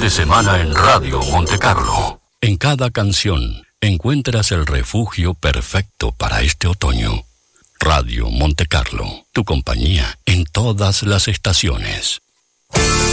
de semana en Radio Monte Carlo. En cada canción encuentras el refugio perfecto para este otoño. Radio Monte Carlo, tu compañía en todas las estaciones.